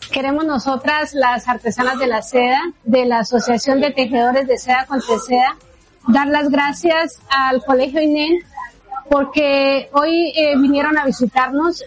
Queremos nosotras, las artesanas de la seda, de la Asociación de Tejedores de Seda con Teseda, dar las gracias al Colegio INEN porque hoy vinieron a visitarnos